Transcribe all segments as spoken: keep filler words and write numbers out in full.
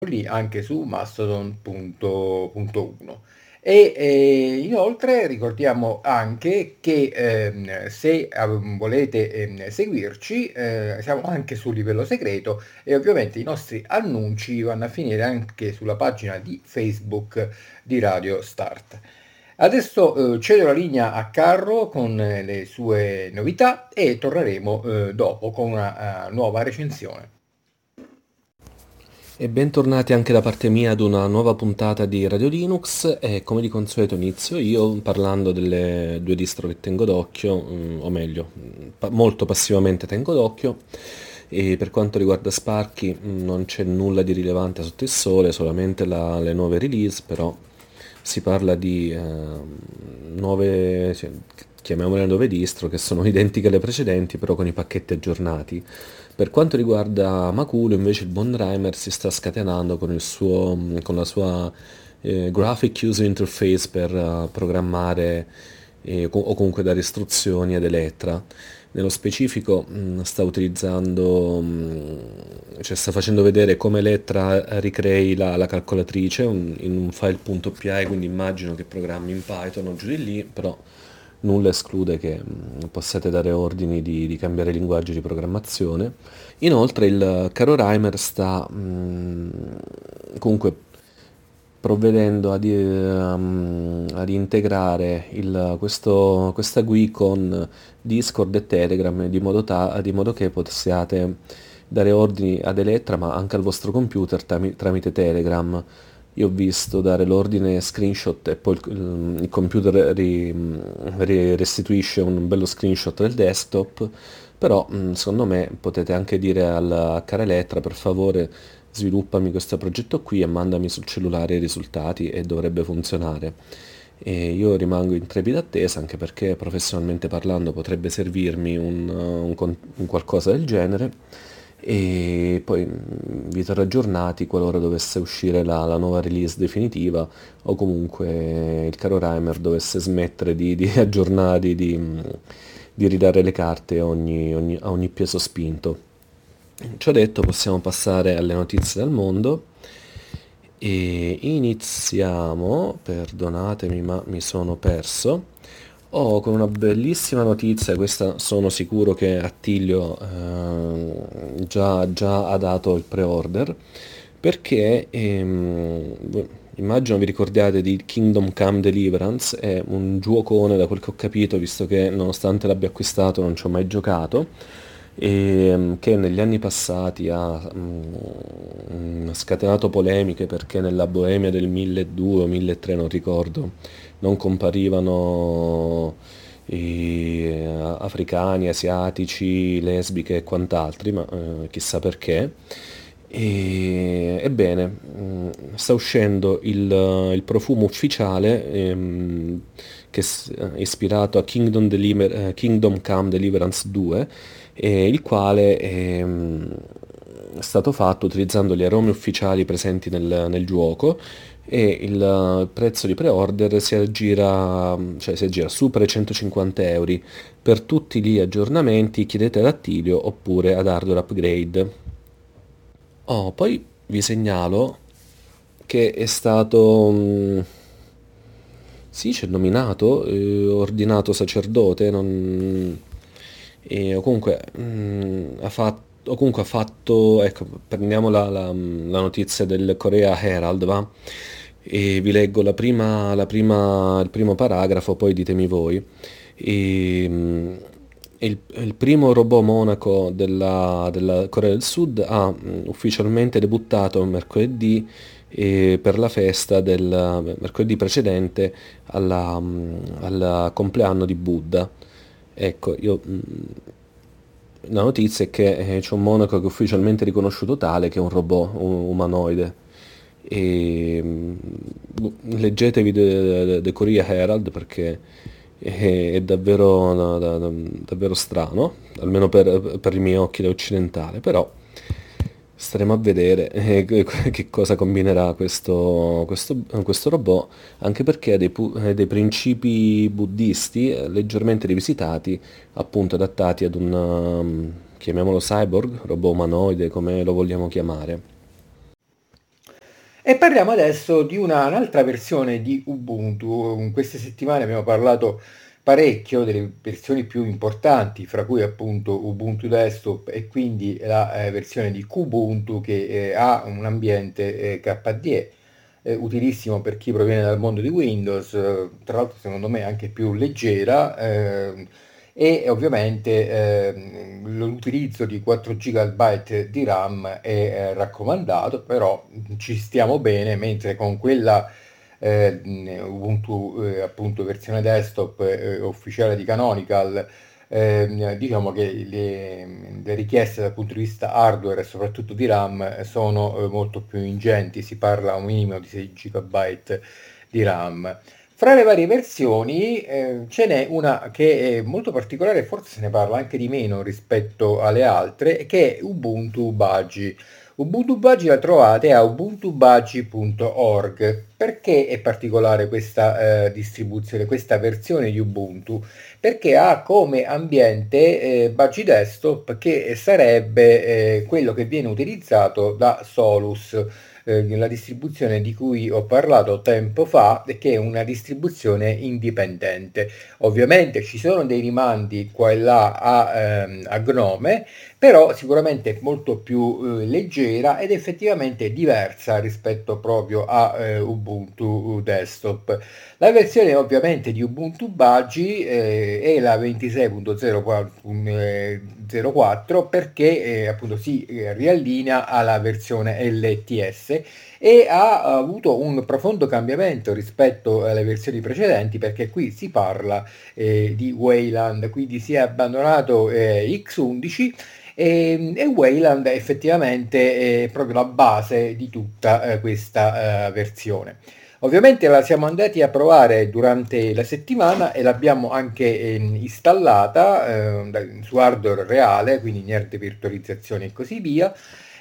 lì anche su Mastodon punto punto uno. E eh, inoltre ricordiamo anche che ehm, se ehm, volete ehm, seguirci, eh, siamo anche sul livello segreto e ovviamente i nostri annunci vanno a finire anche sulla pagina di Facebook di Radio Start. Adesso eh, cedo la linea a Carlo con eh, le sue novità e torneremo eh, dopo con una eh, nuova recensione. E bentornati anche da parte mia ad una nuova puntata di Radio Linux e come di consueto inizio io parlando delle due distro che tengo d'occhio, mm, o meglio, mm, pa- molto passivamente tengo d'occhio. E per quanto riguarda Sparky mm, non c'è nulla di rilevante sotto il sole, solamente la- le nuove release, però si parla di ehm, nuove, cioè, chiamiamole nuove distro, che sono identiche alle precedenti, però con i pacchetti aggiornati. Per quanto riguarda Maculo, invece il buon Reimer si sta scatenando con, il suo, con la sua eh, Graphic User Interface per eh, programmare eh, co- o comunque dare istruzioni ad Electra. Nello specifico mh, sta utilizzando, mh, cioè sta facendo vedere come Electra ricrei la, la calcolatrice un- in un file.py, quindi immagino che programmi in Python o giù di lì, però nulla esclude che mh, possiate dare ordini di, di cambiare linguaggio di programmazione. Inoltre il caro Reimer sta mh, comunque provvedendo ad, ehm, ad integrare il- questo- questa G U I con Discord e Telegram di modo, ta- di modo che possiate dare ordini ad Electra ma anche al vostro computer tami- tramite Telegram. Io ho visto dare l'ordine screenshot e poi il, il computer ri- ri- restituisce un bello screenshot del desktop, però mh, secondo me potete anche dire alla cara Elettra per favore sviluppami questo progetto qui e mandami sul cellulare i risultati e dovrebbe funzionare. E io rimango in trepida attesa anche perché professionalmente parlando potrebbe servirmi un, un con- un qualcosa del genere e poi mh, vi terrò aggiornati qualora dovesse uscire la, la nuova release definitiva o comunque il caro Reimer dovesse smettere di, di aggiornare, di, mh, di ridare le carte a ogni, ogni- a ogni peso spinto. Ciò detto, possiamo passare alle notizie del mondo e iniziamo, perdonatemi ma mi sono perso, ho con una bellissima notizia, questa sono sicuro che Attilio eh, già, già ha dato il pre-order, perché ehm, immagino vi ricordiate di Kingdom Come Deliverance, è un giocone da quel che ho capito, visto che nonostante l'abbia acquistato non ci ho mai giocato, e mm, che negli anni passati ha mm, scatenato polemiche perché nella Boemia del milleduecento o milletrecento, non ricordo, non comparivano i africani, asiatici, lesbiche e quant'altri, ma eh, chissà perché. E, ebbene, mh, sta uscendo il, il profumo ufficiale ehm, che s- è ispirato a Kingdom, Deliver- eh, Kingdom Come Deliverance due, e il quale ehm, è stato fatto utilizzando gli aromi ufficiali presenti nel, nel gioco e il eh, prezzo di pre-order si aggira, cioè si aggira sopra i centocinquanta euro. Per tutti gli aggiornamenti chiedete ad Attilio oppure ad Hardware Upgrade. Oh, poi vi segnalo che è stato, mh, sì, c'è nominato, eh, ordinato sacerdote, non, e, o comunque, mh, ha fatto, o comunque ha fatto, ecco, prendiamo la, la- la notizia del Korea Herald, va? E vi leggo la prima, la prima- il primo paragrafo, poi ditemi voi. E, mh, il, il primo robot monaco della, della Corea del Sud ha mh, ufficialmente debuttato mercoledì eh, per la festa del mercoledì precedente alla, mh, al compleanno di Buddha. Ecco, io, mh, la notizia è che eh, c'è un monaco che è ufficialmente riconosciuto tale, che è un robot un umanoide. E, mh, boh, leggetevi The, The Korea Herald perché è, è davvero, no, da- da- davvero strano, almeno per, per i miei occhi da occidentale, però staremo a vedere eh, che che cosa combinerà questo, questo, questo robot, anche perché ha dei, pu- ha dei principi buddisti eh, leggermente rivisitati, appunto adattati ad un, um, chiamiamolo cyborg, robot umanoide, come lo vogliamo chiamare. E parliamo adesso di una un'altra versione di Ubuntu. In queste settimane abbiamo parlato parecchio delle versioni più importanti, fra cui appunto Ubuntu Desktop e quindi la eh, versione di Kubuntu che eh, ha un ambiente eh, K D E, eh, utilissimo per chi proviene dal mondo di Windows, eh, tra l'altro secondo me anche più leggera, eh, e ovviamente ehm, l'utilizzo di quattro giga di RAM è eh, raccomandato, però ci stiamo bene, mentre con quella eh, Ubuntu eh, appunto versione desktop eh, ufficiale di Canonical, ehm, diciamo che le, le richieste dal punto di vista hardware e soprattutto di RAM sono eh, molto più ingenti, si parla un minimo di sei giga di RAM. Fra le varie versioni eh, ce n'è una che è molto particolare, forse se ne parla anche di meno rispetto alle altre, che è Ubuntu Budgie. Ubuntu Budgie la trovate a ubuntu budgie punto org. Perché è particolare questa eh, distribuzione, questa versione di Ubuntu? Perché ha come ambiente eh, Budgie Desktop, che sarebbe eh, quello che viene utilizzato da Solus, eh, la distribuzione di cui ho parlato tempo fa, e che è una distribuzione indipendente. Ovviamente ci sono dei rimandi qua e là a, ehm, a Gnome, però sicuramente molto più eh, leggera ed effettivamente diversa rispetto proprio a eh, Ubuntu Desktop. La versione ovviamente di Ubuntu Budgie eh, è la ventisei punto zero quattro perché eh, appunto si eh, riallinea alla versione L T S e ha avuto un profondo cambiamento rispetto alle versioni precedenti, perché qui si parla eh, di Wayland, quindi si è abbandonato eh, X undici e, e Wayland è effettivamente è proprio la base di tutta eh, questa eh, versione. Ovviamente la siamo andati a provare durante la settimana e l'abbiamo anche eh, installata eh, su hardware reale, quindi niente virtualizzazione e così via.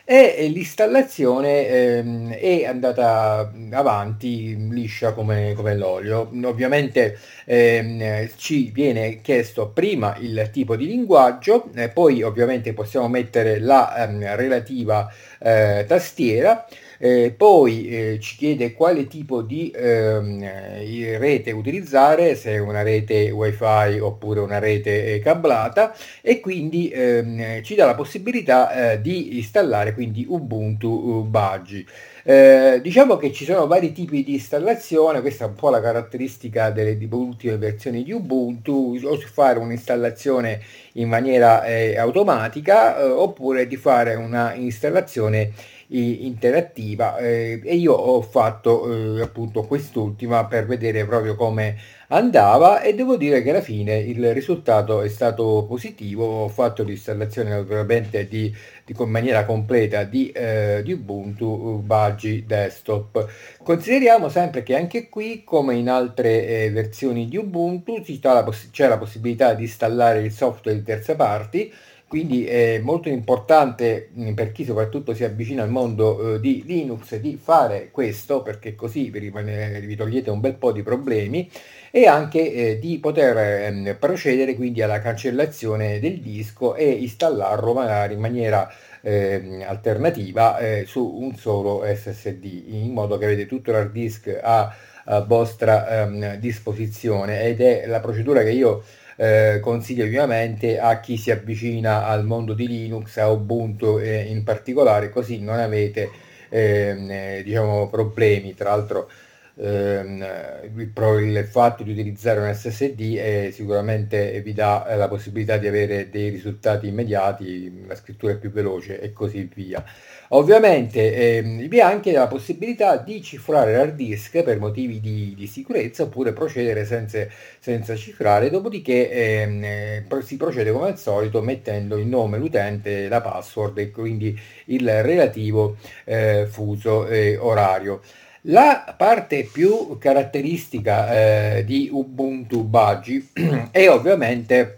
E l'installazione ehm, è andata avanti liscia come, come l'olio. Ovviamente ehm, ci viene chiesto prima il tipo di linguaggio, eh, poi ovviamente possiamo mettere la ehm, relativa eh, tastiera. Eh, poi eh, ci chiede quale tipo di ehm, eh, rete utilizzare, se è una rete wifi oppure una rete eh, cablata, e quindi ehm, ci dà la possibilità eh, di installare quindi Ubuntu Budgie. Eh, diciamo che ci sono vari tipi di installazione, questa è un po' la caratteristica delle di- ultime versioni di Ubuntu, o si fare un'installazione in maniera eh, automatica eh, oppure di fare una installazione i- interattiva eh, e io ho fatto eh, appunto quest'ultima per vedere proprio come andava e devo dire che alla fine il risultato è stato positivo. Ho fatto l'installazione naturalmente di, di con maniera completa di, eh, di Ubuntu Budgie Desktop. Consideriamo sempre che anche qui, come in altre eh, versioni di Ubuntu, ci sta la poss- c'è la possibilità di installare il software di terza parti, quindi è molto importante mh, per chi soprattutto si avvicina al mondo eh, di Linux di fare questo, perché così vi, rimane- vi togliete un bel po' di problemi, e anche eh, di poter ehm, procedere quindi alla cancellazione del disco e installarlo magari in maniera ehm, alternativa eh, su un solo S S D, in modo che avete tutto l'hard disk a, a vostra ehm, disposizione, ed è la procedura che io eh, consiglio ovviamente a chi si avvicina al mondo di Linux, a Ubuntu eh, in particolare, così non avete ehm, eh, diciamo problemi. Tra l'altro ehm, il, pro- il fatto di utilizzare un S S D eh, sicuramente vi dà eh, la possibilità di avere dei risultati immediati, la scrittura è più veloce e così via. Ovviamente ehm, vi è anche la possibilità di cifrare l'hard disk per motivi di, di sicurezza, oppure procedere senza, senza cifrare, dopodiché ehm, eh, pro- si procede come al solito mettendo il nome, l'utente, la password e quindi il relativo eh, fuso eh, orario. La parte più caratteristica eh, di Ubuntu Budgie è ovviamente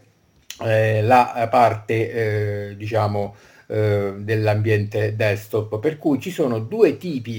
eh, la parte, eh, diciamo, eh, dell'ambiente desktop, per cui ci sono due tipi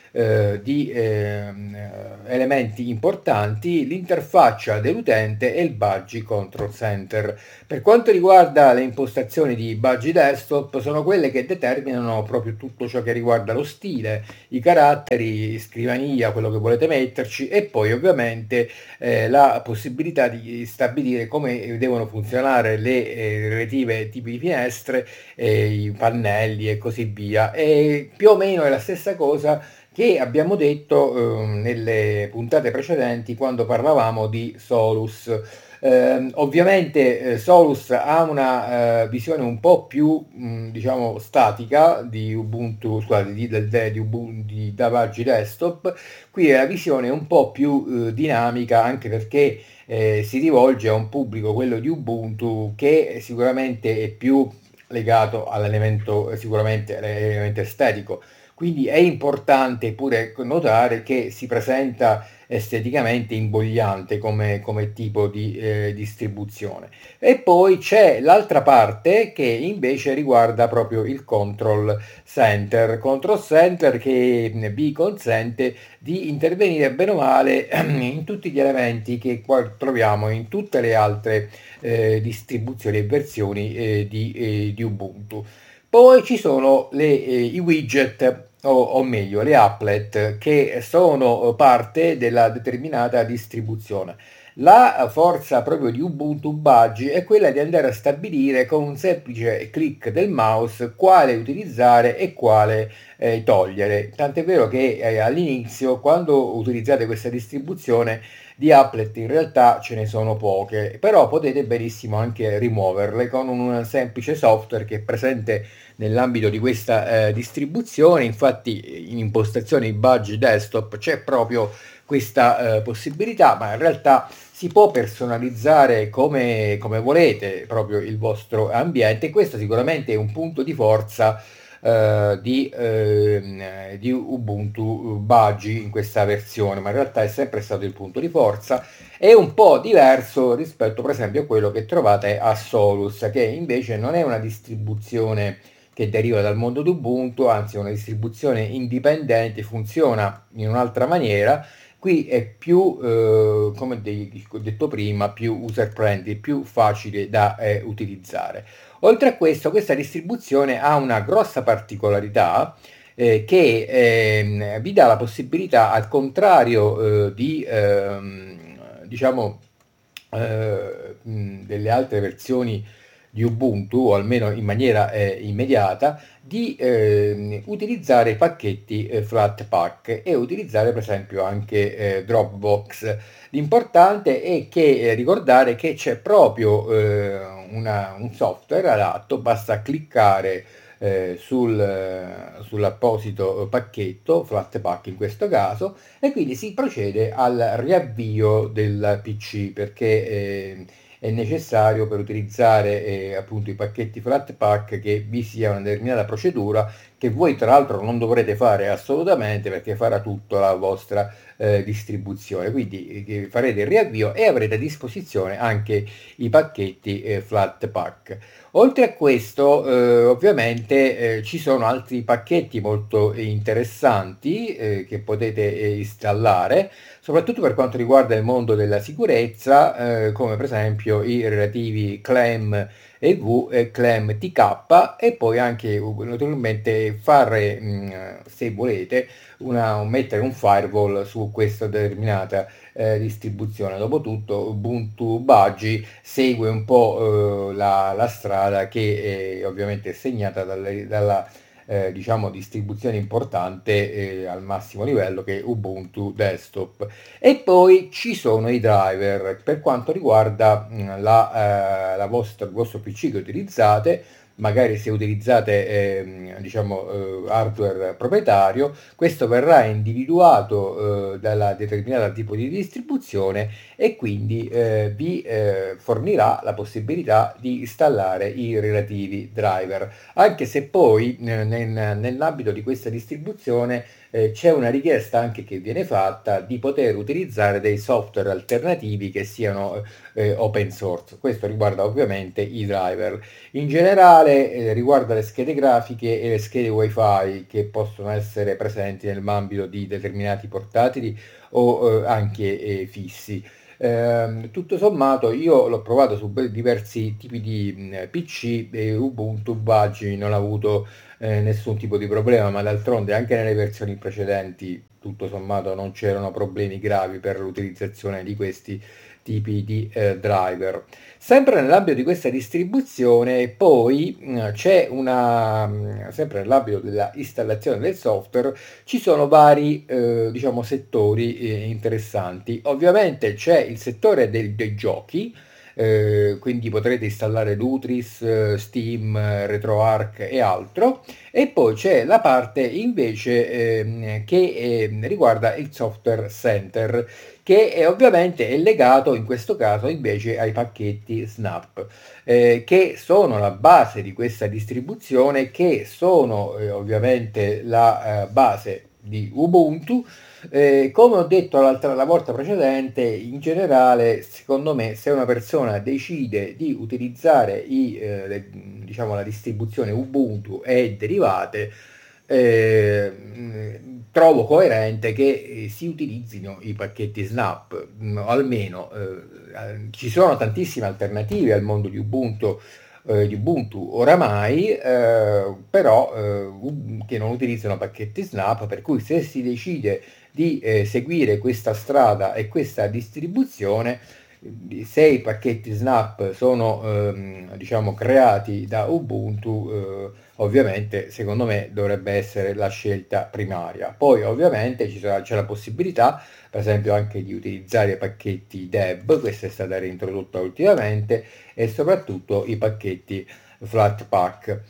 eh, di ehm, eh, elementi importanti: l'interfaccia dell'utente e il Budgie Control Center. Per quanto riguarda le impostazioni di Budgie Desktop, sono quelle che determinano proprio tutto ciò che riguarda lo stile, i caratteri, scrivania, quello che volete metterci, e poi ovviamente eh, la possibilità di stabilire come devono funzionare le eh, relative tipi di finestre, eh, i pannelli e così via. E più o meno è la stessa cosa che abbiamo detto eh, nelle puntate precedenti quando parlavamo di Solus. Eh, ovviamente eh, Solus ha una eh, visione un po' più mh, diciamo statica di Ubuntu, scusate, di, del- de- di Ubuntu di Davaji Desktop. Qui la visione è un po' più eh, dinamica, anche perché eh, si rivolge a un pubblico, quello di Ubuntu, che sicuramente è più legato all'elemento, sicuramente all'elemento estetico. Quindi è importante pure notare che si presenta esteticamente imbogliante come, come tipo di eh, distribuzione. E poi c'è l'altra parte che invece riguarda proprio il control center, control center che vi consente di intervenire bene o male in tutti gli elementi che qua troviamo in tutte le altre eh, distribuzioni e versioni eh, di, eh, di Ubuntu. Poi ci sono le, eh, i widget, o, o meglio le applet, che sono parte della determinata distribuzione. La forza proprio di Ubuntu Budgie è quella di andare a stabilire con un semplice clic del mouse quale utilizzare e quale eh, togliere. Tant'è vero che eh, all'inizio, quando utilizzate questa distribuzione di applet, in realtà ce ne sono poche, però potete benissimo anche rimuoverle con un semplice software che è presente nell'ambito di questa eh, distribuzione. Infatti in impostazioni Budgie Desktop c'è proprio questa eh, possibilità, ma in realtà si può personalizzare come, come volete proprio il vostro ambiente, e questo sicuramente è un punto di forza eh, di, eh, di Ubuntu Budgie in questa versione, ma in realtà è sempre stato il punto di forza. È un po' diverso rispetto per esempio a quello che trovate a Solus, che invece non è una distribuzione che deriva dal mondo di Ubuntu, anzi è una distribuzione indipendente, funziona in un'altra maniera. Qui è più, eh, come ho detto prima, più user friendly, più facile da eh, utilizzare. Oltre a questo, questa distribuzione ha una grossa particolarità eh, che ehm, vi dà la possibilità, al contrario eh, di, ehm, diciamo, eh, mh, delle altre versioni di Ubuntu, o almeno in maniera eh, immediata, di eh, utilizzare pacchetti eh, Flatpak e utilizzare per esempio anche eh, Dropbox. L'importante è che eh, ricordare che c'è proprio eh, una, un software adatto, basta cliccare eh, sul, eh, sull'apposito pacchetto, Flatpak in questo caso, e quindi si procede al riavvio del P C, perché eh, è necessario, per utilizzare eh, appunto i pacchetti Flatpak, che vi sia una determinata procedura che voi tra l'altro non dovrete fare assolutamente, perché farà tutto la vostra eh, distribuzione. Quindi eh, farete il riavvio e avrete a disposizione anche i pacchetti eh, Flatpak. Oltre a questo, eh, ovviamente eh, ci sono altri pacchetti molto interessanti eh, che potete eh, installare, soprattutto per quanto riguarda il mondo della sicurezza, eh, come per esempio i relativi Clem E V e Clem T K, e poi anche uh, naturalmente fare, mh, se volete, una, mettere un firewall su questa determinata eh, distribuzione. Dopotutto Ubuntu Budgie segue un po' eh, la, la strada che è ovviamente segnata dalle, dalla eh, diciamo distribuzione importante eh, al massimo livello, che è Ubuntu Desktop. E poi ci sono i driver per quanto riguarda mh, la, eh, la vostra, il vostro P C che utilizzate. Magari se utilizzate eh, diciamo eh, hardware proprietario, questo verrà individuato eh, dalla determinata tipo di distribuzione, e quindi eh, vi eh, fornirà la possibilità di installare i relativi driver, anche se poi eh, nel, nell'ambito di questa distribuzione eh, c'è una richiesta anche che viene fatta di poter utilizzare dei software alternativi che siano eh, open source. Questo riguarda ovviamente i driver. In generale eh, riguarda le schede grafiche e le schede wifi che possono essere presenti nell'ambito di determinati portatili o eh, anche eh, fissi. Eh, tutto sommato io l'ho provato su diversi tipi di mh, P C e Ubuntu Budgie non ha avuto eh, nessun tipo di problema, ma d'altronde anche nelle versioni precedenti tutto sommato non c'erano problemi gravi per l'utilizzazione di questi tipi di eh, driver. Sempre nell'ambito di questa distribuzione poi mh, c'è una, mh, sempre nell'ambito della installazione del software, ci sono vari eh, diciamo settori eh, interessanti. Ovviamente c'è il settore del- dei giochi, eh, quindi potrete installare Lutris, eh, Steam, eh, RetroArch e altro. E poi c'è la parte invece ehm, che ehm, riguarda il software center, che è ovviamente è legato in questo caso invece ai pacchetti Snap, eh, che sono la base di questa distribuzione, che sono eh, ovviamente la eh, base di Ubuntu. Eh, come ho detto l'altra, la volta precedente, in generale, secondo me, se una persona decide di utilizzare i, eh, le- diciamo, la distribuzione Ubuntu e derivate, eh, mh, trovo coerente che eh, si utilizzino i pacchetti Snap, mh, o almeno eh, eh, ci sono tantissime alternative al mondo di Ubuntu, eh, di Ubuntu oramai, eh, però eh, u- che non utilizzano pacchetti Snap, per cui se si decide di eh, seguire questa strada e questa distribuzione, eh, se i pacchetti Snap sono ehm, diciamo creati da Ubuntu, eh, ovviamente secondo me dovrebbe essere la scelta primaria. Poi ovviamente ci sarà, c'è la possibilità per esempio anche di utilizzare i pacchetti Deb, questa è stata reintrodotta ultimamente, e soprattutto i pacchetti Flatpak.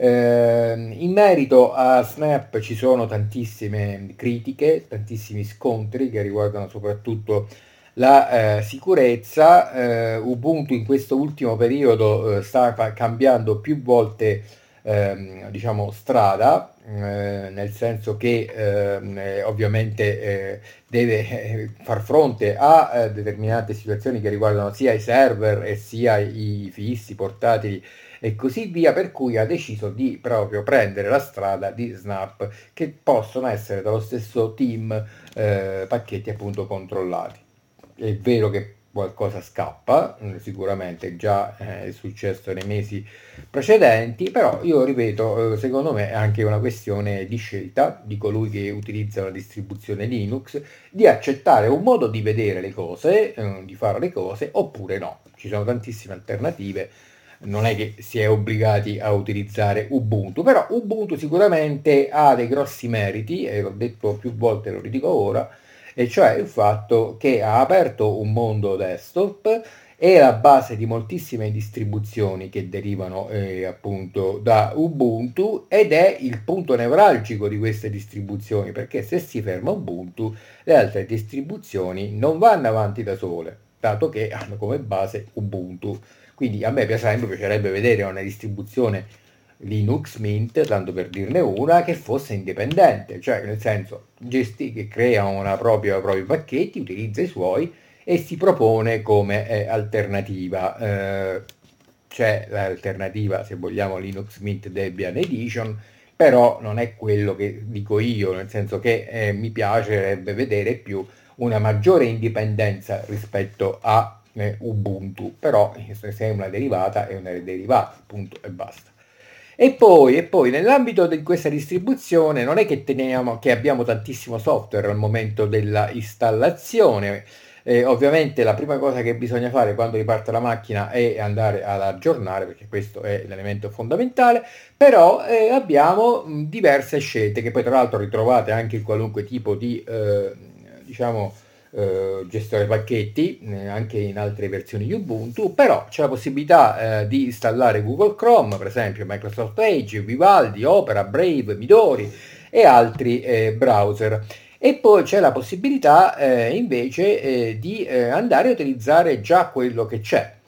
Eh, in merito a Snap ci sono tantissime critiche, tantissimi scontri che riguardano soprattutto la eh, sicurezza. Eh, Ubuntu in questo ultimo periodo eh, sta fa- cambiando più volte ehm, diciamo strada, eh, nel senso che ehm, eh, ovviamente eh, deve eh, far fronte a eh, determinate situazioni che riguardano sia i server e sia i fissi portatili e così via, per cui ha deciso di proprio prendere la strada di Snap, che possono essere dallo stesso team eh, pacchetti appunto controllati. È vero che qualcosa scappa, mm, sicuramente già eh, è successo nei mesi precedenti, però io ripeto, eh, secondo me è anche una questione di scelta di colui che utilizza la distribuzione Linux, di accettare un modo di vedere le cose, eh, di fare le cose, oppure no. Ci sono tantissime alternative, non è che si è obbligati a utilizzare Ubuntu, però Ubuntu sicuramente ha dei grossi meriti, e l'ho detto più volte, lo ridico ora, e cioè il fatto che ha aperto un mondo desktop, è la base di moltissime distribuzioni che derivano eh, appunto da Ubuntu, ed è il punto nevralgico di queste distribuzioni, perché se si ferma Ubuntu le altre distribuzioni non vanno avanti da sole, dato che hanno come base Ubuntu. Quindi a me per esempio piacerebbe vedere una distribuzione Linux Mint, tanto per dirne una, che fosse indipendente, cioè nel senso gesti- che crea una propria, propri pacchetti, utilizza i suoi e si propone come eh, alternativa. Eh, c'è l'alternativa, se vogliamo, Linux Mint Debian Edition, però non è quello che dico io, nel senso che eh, mi piacerebbe vedere più una maggiore indipendenza rispetto a eh, Ubuntu, però eh, se è una derivata è una derivata, punto e basta. E poi, e poi nell'ambito di questa distribuzione non è che teniamo che abbiamo tantissimo software al momento della installazione. Eh, ovviamente la prima cosa che bisogna fare quando riparte la macchina è andare ad aggiornare, perché questo è l'elemento fondamentale, però eh, abbiamo mh, diverse scelte che poi tra l'altro ritrovate anche in qualunque tipo di eh, diciamo eh, gestore pacchetti, eh, anche in altre versioni di Ubuntu, però c'è la possibilità eh, di installare Google Chrome, per esempio Microsoft Edge, Vivaldi, Opera, Brave, Midori e altri eh, browser. E poi c'è la possibilità eh, invece eh, di eh, andare a utilizzare già quello che c'è.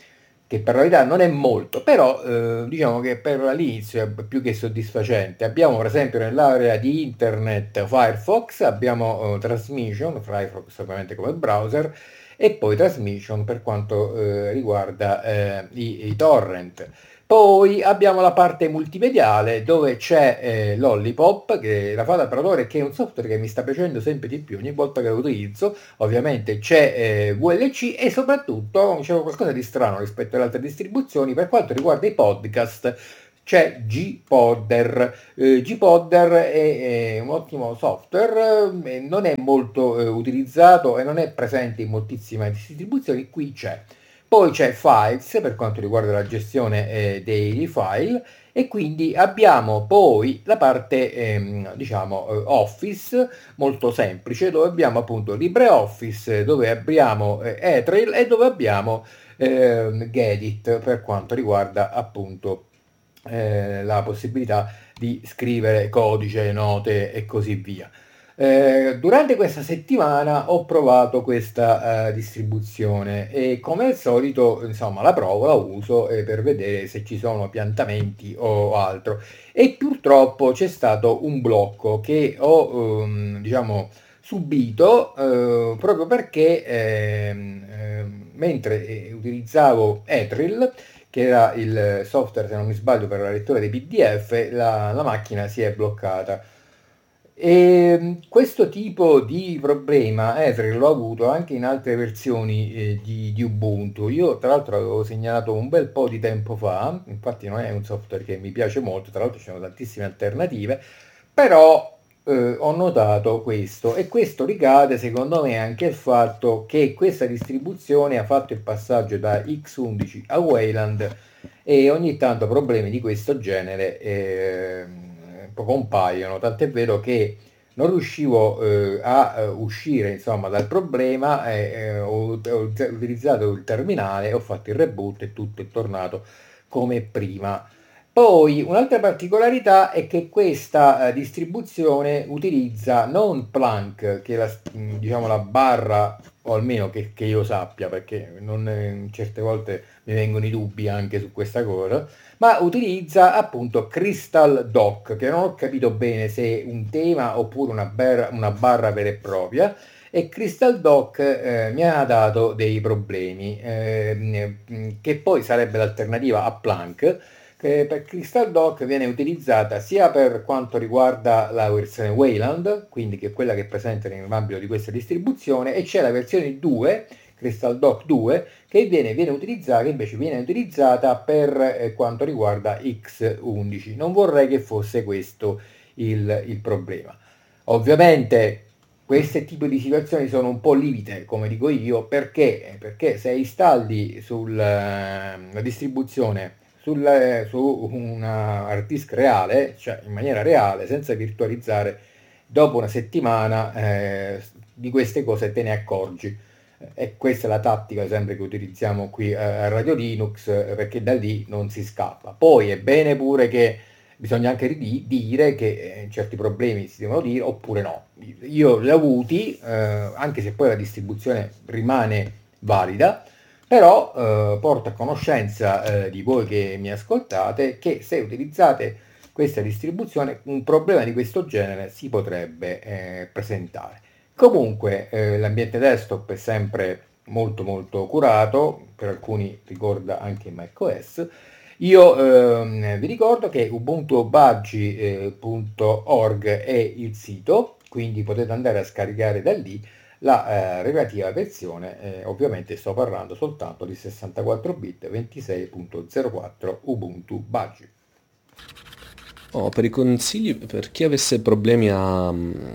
che per la verità non è molto, però eh, diciamo che per l'inizio è più che soddisfacente. Abbiamo per esempio nell'area di internet Firefox, abbiamo eh, Transmission, Firefox ovviamente come browser, e poi Transmission per quanto eh, riguarda eh, i, i torrent. Poi abbiamo la parte multimediale dove c'è eh, Lollipop, che è la fa da operatore, che è un software che mi sta piacendo sempre di più ogni volta che lo utilizzo. Ovviamente c'è eh, V L C e soprattutto c'è qualcosa di strano rispetto alle altre distribuzioni per quanto riguarda i podcast. C'è Gpodder. Eh, Gpodder è, è un ottimo software, eh, non è molto eh, utilizzato e non è presente in moltissime distribuzioni, qui c'è. Poi c'è Files per quanto riguarda la gestione eh, dei file e quindi abbiamo poi la parte ehm, diciamo eh, Office molto semplice dove abbiamo appunto LibreOffice, dove abbiamo eh, Etrill e dove abbiamo eh, Gedit per quanto riguarda appunto eh, la possibilità di scrivere codice, note e così via. Eh, durante questa settimana ho provato questa eh, distribuzione e come al solito insomma la provo, la uso eh, per vedere se ci sono piantamenti o altro e purtroppo c'è stato un blocco che ho ehm, diciamo subito eh, proprio perché ehm, ehm, mentre eh, utilizzavo Etrill, che era il software se non mi sbaglio per la lettura dei P D F, la, la macchina si è bloccata. E questo tipo di problema Ether l'ho avuto anche in altre versioni eh, di, di Ubuntu. Io tra l'altro avevo segnalato un bel po' di tempo fa, infatti non è un software che mi piace molto, tra l'altro ci sono tantissime alternative, però eh, ho notato questo e questo ricade secondo me anche il fatto che questa distribuzione ha fatto il passaggio da X undici a Wayland e ogni tanto problemi di questo genere eh, compaiono, tant'è vero che non riuscivo eh, a eh, uscire insomma dal problema, eh, eh, ho, ho utilizzato il terminale, ho fatto il reboot e tutto è tornato come prima. Poi un'altra particolarità è che questa eh, distribuzione utilizza non Planck, che è la, diciamo, la barra, o almeno che, che io sappia, perché non, eh, certe volte mi vengono i dubbi anche su questa cosa, ma utilizza appunto Crystal Dock, che non ho capito bene se è un tema oppure una, ber- una barra vera e propria, e Crystal Dock eh, mi ha dato dei problemi, eh, che poi sarebbe l'alternativa a Planck, che per Crystal Dock viene utilizzata sia per quanto riguarda la versione Wayland, quindi che è quella che è presente nell'ambito di questa distribuzione, e c'è la versione due, Crystal Dock due, che viene, viene utilizzata, che invece viene utilizzata per eh, quanto riguarda X undici. Non vorrei che fosse questo il, il problema. Ovviamente questi tipi di situazioni sono un po' limite, come dico io, perché? Perché se installi sulla distribuzione sul, su una hard disk reale, cioè in maniera reale, senza virtualizzare, dopo una settimana eh, di queste cose te ne accorgi. E questa è la tattica sempre che utilizziamo qui a Radio Linux, perché da lì non si scappa. Poi è bene pure che bisogna anche ri- dire che eh, certi problemi si devono dire oppure no. Io li ho avuti, eh, anche se poi la distribuzione rimane valida, però eh, porto a conoscenza eh, di voi che mi ascoltate che se utilizzate questa distribuzione un problema di questo genere si potrebbe eh, presentare. Comunque eh, l'ambiente desktop è sempre molto molto curato, per alcuni ricorda anche macOS. Io ehm, vi ricordo che ubuntu budgie punto org è il sito, quindi potete andare a scaricare da lì la eh, relativa versione, eh, ovviamente sto parlando soltanto di sessantaquattro bit ventisei punto zero quattro Ubuntu Budgie. Oh, per i consigli, per chi avesse problemi a,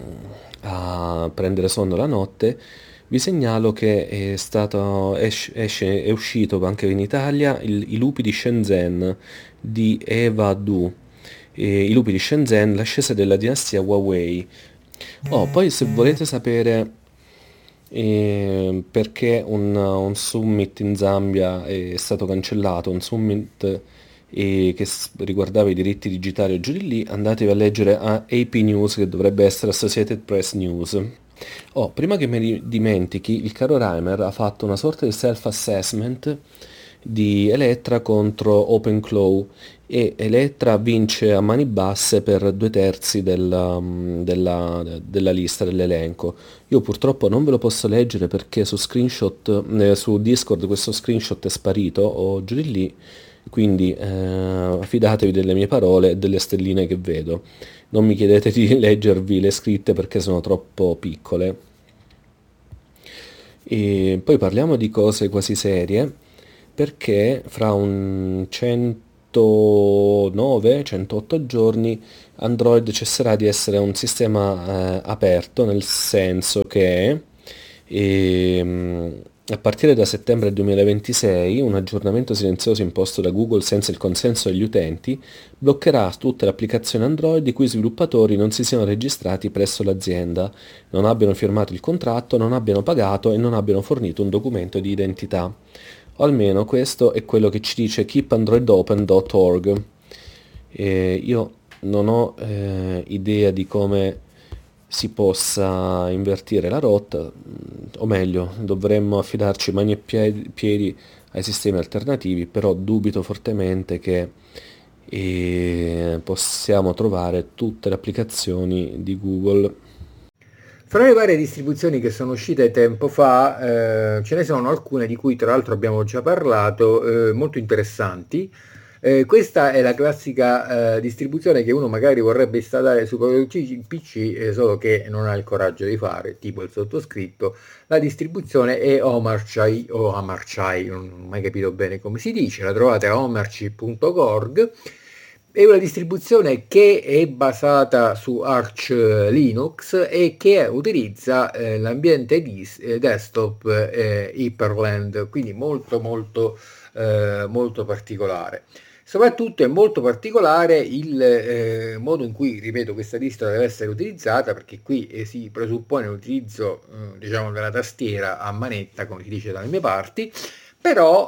a prendere sonno la notte, vi segnalo che è stato, esce, esce- è uscito anche in Italia il- I lupi di Shenzhen di Eva Du. E I lupi di Shenzhen, l'ascesa della dinastia Huawei. Oh, poi se volete sapere eh, perché un, un summit in Zambia è stato cancellato, un summit eh, che s- riguardava i diritti digitali o giù di lì, andatevi a leggere a A P News, che dovrebbe essere Associated Press News. Oh, prima che mi ri- dimentichi, il caro Reimer ha fatto una sorta di self-assessment di Elettra contro OpenClaw e Elettra vince a mani basse per due terzi della, della- della lista, dell'elenco. Io purtroppo non ve lo posso leggere perché su screenshot, eh, su Discord questo screenshot è sparito, o giù di lì, quindi eh, fidatevi delle mie parole e delle stelline che vedo. Non mi chiedete di leggervi le scritte perché sono troppo piccole. E poi parliamo di cose quasi serie, perché fra un centonove centootto giorni Android cesserà di essere un sistema eh, aperto, nel senso che ehm, a partire da settembre duemilaventisei un aggiornamento silenzioso imposto da Google senza il consenso degli utenti bloccherà tutte le applicazioni Android i cui sviluppatori non si siano registrati presso l'azienda, non abbiano firmato il contratto, non abbiano pagato e non abbiano fornito un documento di identità. O almeno questo è quello che ci dice keep android open punto org. E io non ho eh, idea di come si possa invertire la rotta, o meglio, dovremmo affidarci mani e piedi, piedi ai sistemi alternativi, però dubito fortemente che eh, possiamo trovare tutte le applicazioni di Google. Fra le varie distribuzioni che sono uscite tempo fa, eh, ce ne sono alcune di cui tra l'altro abbiamo già parlato, eh, molto interessanti. Eh, questa è la classica eh, distribuzione che uno magari vorrebbe installare su proprio P C, eh, solo che non ha il coraggio di fare, tipo il sottoscritto. La distribuzione è Omarchai o Amarchai, non ho mai capito bene come si dice, la trovate a omarchi punto org. È una distribuzione che è basata su Arch Linux e che utilizza eh, l'ambiente dis- eh, desktop eh, Hyperland, quindi molto molto eh, molto particolare. Soprattutto è molto particolare il eh, modo in cui, ripeto, questa distro deve essere utilizzata, perché qui eh, si presuppone l'utilizzo eh, diciamo della tastiera a manetta, come si dice dalle mie parti, però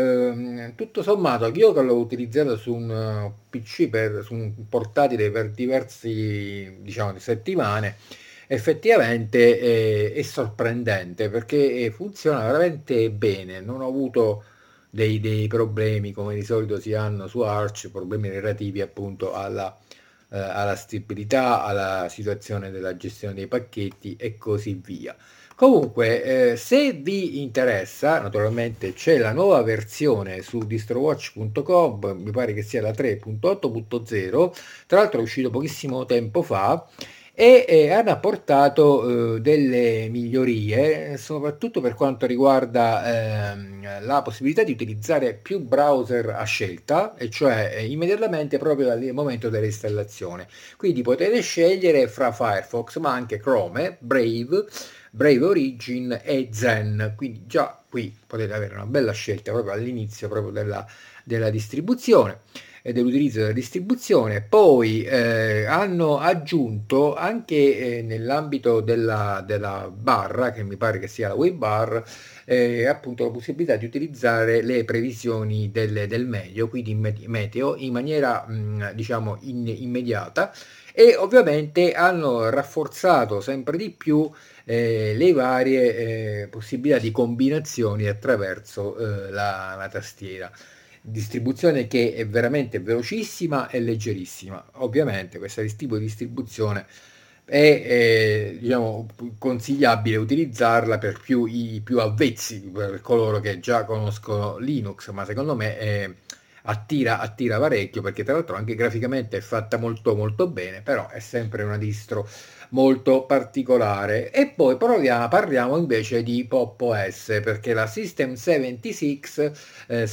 ehm, tutto sommato io che l'ho utilizzato su un eh, P C, per, su un portatile per diversi diciamo settimane, effettivamente eh, è sorprendente perché eh, funziona veramente bene. Non ho avuto dei, dei problemi come di solito si hanno su Arch, problemi relativi appunto alla, eh, alla stabilità, alla situazione della gestione dei pacchetti e così via. Comunque, eh, se vi interessa, naturalmente c'è la nuova versione su distrowatch punto com, mi pare che sia la tre punto otto punto zero, tra l'altro è uscito pochissimo tempo fa, e eh, hanno apportato eh, delle migliorie, soprattutto per quanto riguarda ehm, la possibilità di utilizzare più browser a scelta, e cioè eh, immediatamente proprio dal momento dell'installazione. Quindi potete scegliere fra Firefox, ma anche Chrome, Brave, Brave Origin e Zen. Quindi già qui potete avere una bella scelta proprio all'inizio proprio della, della distribuzione e dell'utilizzo della distribuzione. Poi eh, hanno aggiunto anche eh, nell'ambito della, della barra, che mi pare che sia la web bar, eh, appunto la possibilità di utilizzare le previsioni del, del meglio, quindi meteo, in maniera mh, diciamo in, immediata, e ovviamente hanno rafforzato sempre di più eh, le varie eh, possibilità di combinazioni attraverso eh, la, la tastiera. Distribuzione che è veramente velocissima e leggerissima. Ovviamente questa tipo di distribuzione è eh, diciamo, consigliabile utilizzarla per più, i più avvezzi, per coloro che già conoscono Linux, ma secondo me è, attira, attira parecchio, perché tra l'altro anche graficamente è fatta molto molto bene, però è sempre una distro molto particolare. E poi proviamo, parliamo invece di Pop! O S, perché la System settantasei eh,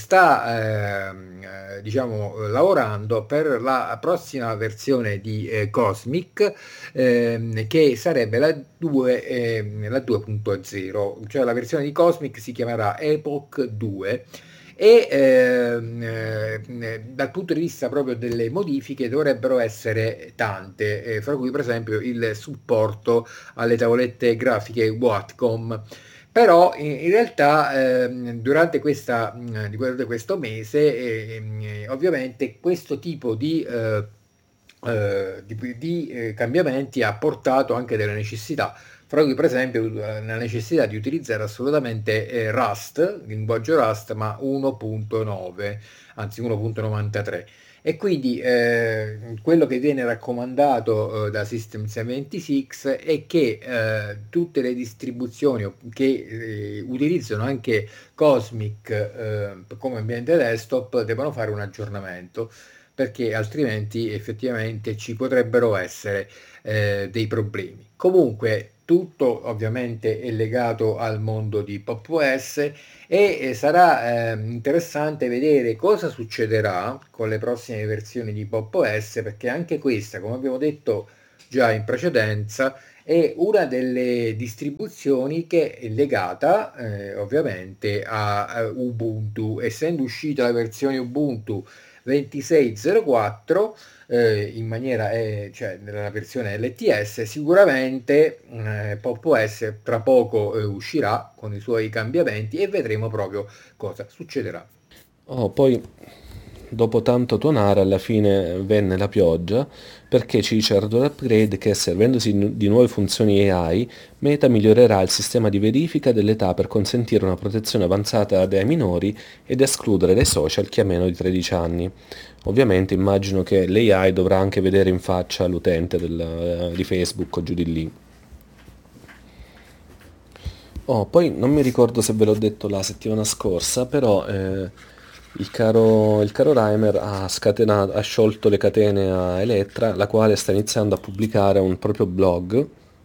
sta ehm, eh, diciamo lavorando per la prossima versione di eh, Cosmic, ehm, che sarebbe la due, ehm, la due punto zero, cioè la versione di Cosmic si chiamerà Epoch due. E ehm, eh, dal punto di vista proprio delle modifiche dovrebbero essere tante, eh, fra cui per esempio il supporto alle tavolette grafiche Wacom. Però in, in realtà ehm, durante, questa, mh, durante questo mese ehm, eh, ovviamente questo tipo di, eh, eh, di, di, eh, cambiamenti ha portato anche delle necessità fra cui per esempio la necessità di utilizzare assolutamente eh, Rust, linguaggio Rust, ma uno punto nove, anzi uno punto novantatré. E quindi eh, quello che viene raccomandato eh, da System settantasei è che eh, tutte le distribuzioni che eh, utilizzano anche Cosmic eh, come ambiente desktop devono fare un aggiornamento, perché altrimenti effettivamente ci potrebbero essere eh, dei problemi. Comunque tutto ovviamente è legato al mondo di PopOS e eh, sarà eh, interessante vedere cosa succederà con le prossime versioni di PopOS, perché anche questa, come abbiamo detto già in precedenza, è una delle distribuzioni che è legata eh, ovviamente a, a Ubuntu, essendo uscita la versione Ubuntu ventisei zero quattro eh, in maniera eh, cioè nella versione L T S, sicuramente eh, PopOS tra poco eh, uscirà con i suoi cambiamenti e vedremo proprio cosa succederà. Oh, poi dopo tanto tuonare alla fine venne la pioggia perché ci dice Hardware Upgrade che servendosi nu- di nuove funzioni A I, Meta migliorerà il sistema di verifica dell'età per consentire una protezione avanzata dai minori ed escludere dai social chi ha meno di tredici anni. Ovviamente immagino che l'A I dovrà anche vedere in faccia l'utente del- di Facebook o giù di lì. Oh, poi non mi ricordo se ve l'ho detto la settimana scorsa, però eh, il caro, il caro Reimer ha scatenato, ha sciolto le catene a Elettra, la quale sta iniziando a pubblicare un proprio blog.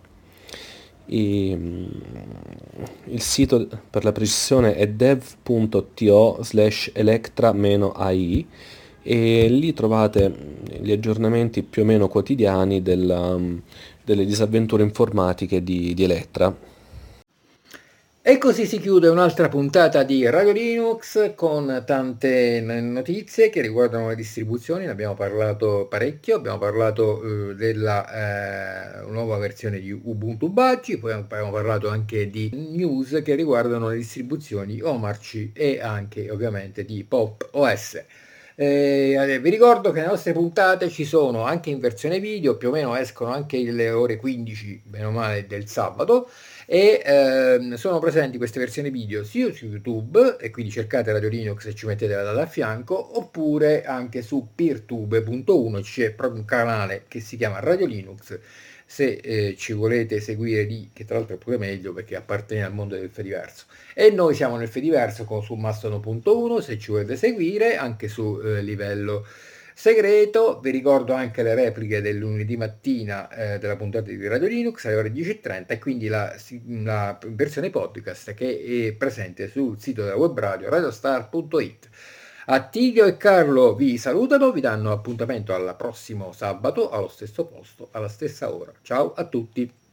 I- mm, il sito per la precisione è dev.to slash electra-ai e lì trovate mm, gli aggiornamenti più o meno quotidiani della, mm, delle disavventure informatiche di, di Elettra. E così si chiude un'altra puntata di Radio Linux con tante n- notizie che riguardano le distribuzioni, ne abbiamo parlato parecchio, abbiamo parlato eh, della eh, nuova versione di Ubuntu Budgie, poi abbiamo parlato anche di news che riguardano le distribuzioni Omarch e anche ovviamente di Pop O S. Eh, vi ricordo che le nostre puntate ci sono anche in versione video, più o meno escono anche le ore quindici, meno male, del sabato e ehm, sono presenti queste versioni video sia su YouTube e quindi cercate Radio Linux e ci mettete la data a fianco, oppure anche su peertube punto uno c'è proprio un canale che si chiama Radio Linux se eh, ci volete seguire lì, che tra l'altro è pure meglio perché appartiene al mondo del Fediverso. E noi siamo nel Fediverso con, su Mastodon punto uno se ci volete seguire anche su eh, livello segreto. Vi ricordo anche le repliche del lunedì mattina eh, della puntata di Radio Linux alle ore dieci e trenta e quindi la, la versione podcast che è presente sul sito della web radio radiostar punto it. Attilio e Carlo vi salutano, vi danno appuntamento al prossimo sabato allo stesso posto, alla stessa ora. Ciao a tutti!